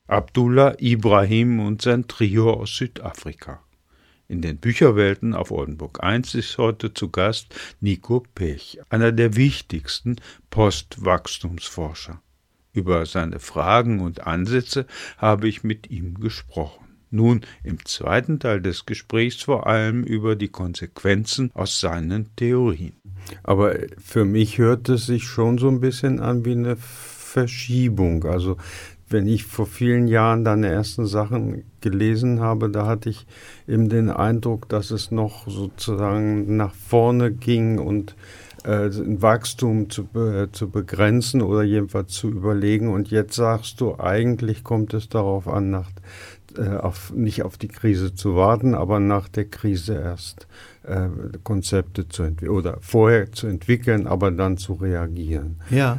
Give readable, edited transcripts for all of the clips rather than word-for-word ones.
Abdullah Ibrahim und sein Trio aus Südafrika. In den Bücherwelten auf Oldenburg 1 ist heute zu Gast Nico Pech, einer der wichtigsten Postwachstumsforscher. Über seine Fragen und Ansätze habe ich mit ihm gesprochen. Nun im zweiten Teil des Gesprächs vor allem über die Konsequenzen aus seinen Theorien. Aber für mich hört es sich schon so ein bisschen an wie eine Verschiebung. Also wenn ich vor vielen Jahren deine ersten Sachen gelesen habe, da hatte ich eben den Eindruck, dass es noch sozusagen nach vorne ging und Wachstum zu begrenzen oder jedenfalls zu überlegen. Und jetzt sagst du, eigentlich kommt es darauf an, nicht auf die Krise zu warten, aber nach der Krise erst Konzepte zu entwickeln oder vorher zu entwickeln, aber dann zu reagieren. Ja.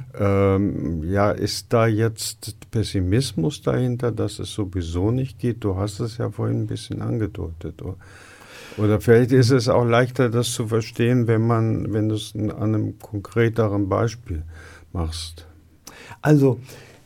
Ist da jetzt Pessimismus dahinter, dass es sowieso nicht geht? Du hast es ja vorhin ein bisschen angedeutet. Oder vielleicht ist es auch leichter, das zu verstehen, wenn du es an einem konkreteren Beispiel machst. Also,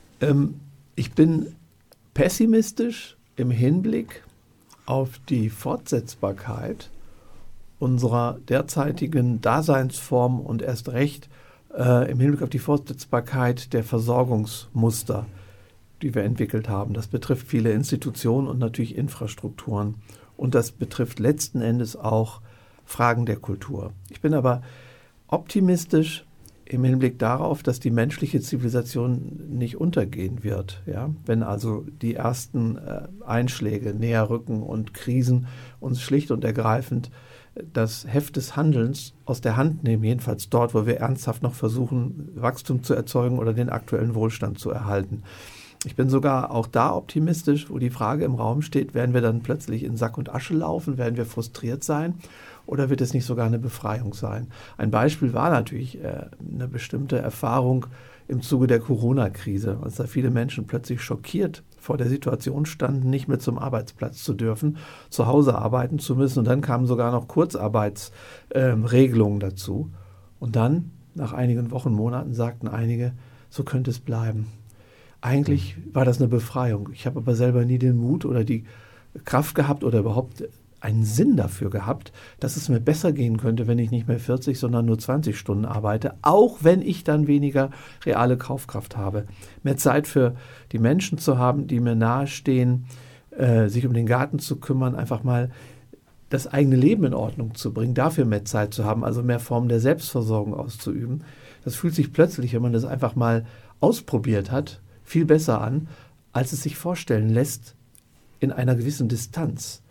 ich bin pessimistisch im Hinblick auf die Fortsetzbarkeit unserer derzeitigen Daseinsform und erst recht im Hinblick auf die Fortsetzbarkeit der Versorgungsmuster, die wir entwickelt haben. Das betrifft viele Institutionen und natürlich Infrastrukturen. Und das betrifft letzten Endes auch Fragen der Kultur. Ich bin aber optimistisch im Hinblick darauf, dass die menschliche Zivilisation nicht untergehen wird. Ja? Wenn also die ersten Einschläge näher rücken und Krisen uns schlicht und ergreifend das Heft des Handelns aus der Hand nehmen, jedenfalls dort, wo wir ernsthaft noch versuchen, Wachstum zu erzeugen oder den aktuellen Wohlstand zu erhalten. Ich bin sogar auch da optimistisch, wo die Frage im Raum steht, werden wir dann plötzlich in Sack und Asche laufen, werden wir frustriert sein oder wird es nicht sogar eine Befreiung sein? Ein Beispiel war natürlich eine bestimmte Erfahrung im Zuge der Corona-Krise, als da viele Menschen plötzlich schockiert vor der Situation standen, nicht mehr zum Arbeitsplatz zu dürfen, zu Hause arbeiten zu müssen und dann kamen sogar noch Kurzarbeitsregelungen dazu. Und dann, nach einigen Wochen, Monaten, sagten einige, so könnte es bleiben. Eigentlich war das eine Befreiung. Ich habe aber selber nie den Mut oder die Kraft gehabt oder überhaupt einen Sinn dafür gehabt, dass es mir besser gehen könnte, wenn ich nicht mehr 40, sondern nur 20 Stunden arbeite, auch wenn ich dann weniger reale Kaufkraft habe. Mehr Zeit für die Menschen zu haben, die mir nahestehen, sich um den Garten zu kümmern, einfach mal das eigene Leben in Ordnung zu bringen, dafür mehr Zeit zu haben, also mehr Formen der Selbstversorgung auszuüben. Das fühlt sich plötzlich, wenn man das einfach mal ausprobiert hat, viel besser an, als es sich vorstellen lässt in einer gewissen Distanz.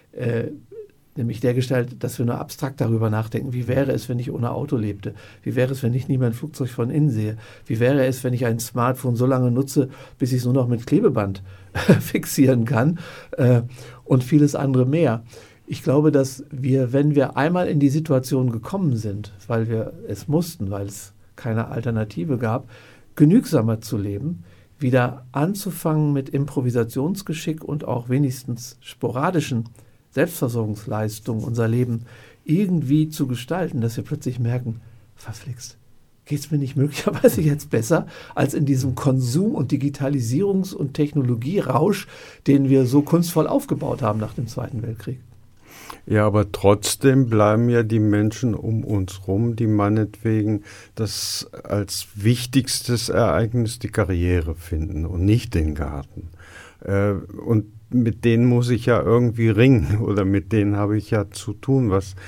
Nämlich dergestalt, dass wir nur abstrakt darüber nachdenken, wie wäre es, wenn ich ohne Auto lebte? Wie wäre es, wenn ich nie mein Flugzeug von innen sehe? Wie wäre es, wenn ich ein Smartphone so lange nutze, bis ich es nur noch mit Klebeband fixieren kann? Und vieles andere mehr. Ich glaube, dass wir, wenn wir einmal in die Situation gekommen sind, weil wir es mussten, weil es keine Alternative gab, genügsamer zu leben, wieder anzufangen mit Improvisationsgeschick und auch wenigstens sporadischen Selbstversorgungsleistungen unser Leben irgendwie zu gestalten, dass wir plötzlich merken, verflixt, geht es mir nicht möglicherweise jetzt besser als in diesem Konsum- und Digitalisierungs- und Technologierausch, den wir so kunstvoll aufgebaut haben nach dem Zweiten Weltkrieg. Ja, aber trotzdem bleiben ja die Menschen um uns rum, die meinetwegen das als wichtigstes Ereignis die Karriere finden und nicht den Garten. Und mit denen muss ich ja irgendwie ringen oder mit denen habe ich ja zu tun.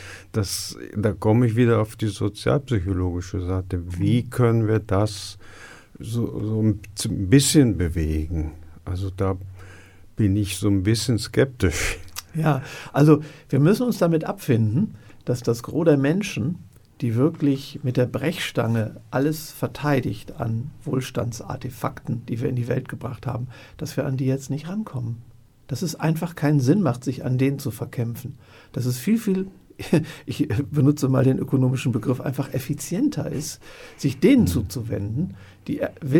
Da komme ich wieder auf die sozialpsychologische Seite. Wie können wir das so ein bisschen bewegen? Also da bin ich so ein bisschen skeptisch. Ja, also wir müssen uns damit abfinden, dass das Gros der Menschen, die wirklich mit der Brechstange alles verteidigt an Wohlstandsartefakten, die wir in die Welt gebracht haben, dass wir an die jetzt nicht rankommen. Dass es einfach keinen Sinn macht, sich an denen zu verkämpfen. Dass es viel, ich benutze mal den ökonomischen Begriff, einfach effizienter ist, sich denen zuzuwenden, die